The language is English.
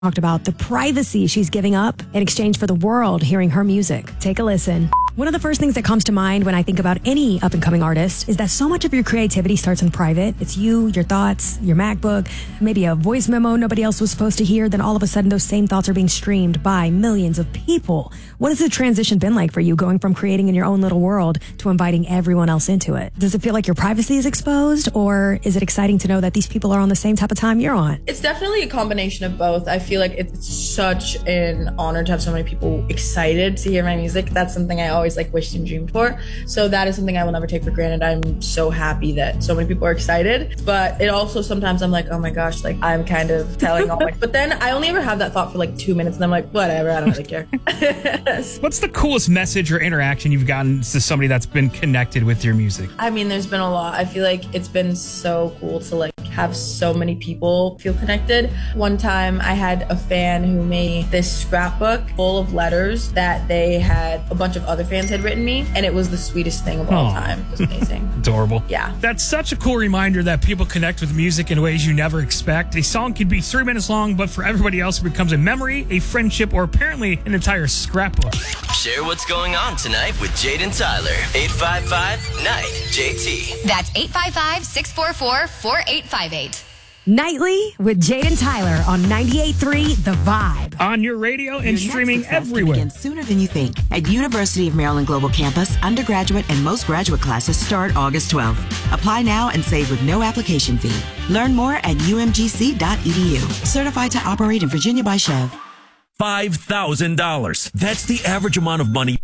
talked about the privacy she's giving up in exchange for the world hearing her music. Take a listen. One of the first things that comes to mind when I think about any up-and-coming artist is that so much of your creativity starts in private. It's you, your thoughts, your MacBook, maybe a voice memo nobody else was supposed to hear. Then all of a sudden, those same thoughts are being streamed by millions of people. What has the transition been like for you, going from creating in your own little world to inviting everyone else into it? Does it feel like your privacy is exposed, or is it exciting to know that these people are on the same type of time you're on? It's definitely a combination of both. I feel like it's such an honor to have so many people excited to hear my music. That's something I always wished and dreamed for. So that is something I will never take for granted. I'm so happy that so many people are excited. But it also sometimes I'm like, oh my gosh, I'm kind of telling all but then I only ever have that thought for 2 minutes and I'm like, whatever, I don't really care. What's the coolest message or interaction you've gotten to somebody that's been connected with your music? I mean, there's been a lot. I feel like it's been so cool to have so many people feel connected. One time I had a fan who made this scrapbook full of letters that they had a bunch of other fans had written me, and it was the sweetest thing of all time. It was amazing. Adorable. Yeah. That's such a cool reminder that people connect with music in ways you never expect. A song could be 3 minutes long, but for everybody else it becomes a memory, a friendship, or apparently an entire scrapbook. Share what's going on tonight with Jade and Tyler. 855-NIGHT. That's 855-644-4858. Nightly with Jade and Tyler on 98.3 The Vibe. On your radio and streaming everywhere. Begin sooner than you think. At University of Maryland Global Campus, undergraduate and most graduate classes start August 12th. Apply now and save with no application fee. Learn more at umgc.edu. Certified to operate in Virginia by Chev. $5,000. That's the average amount of money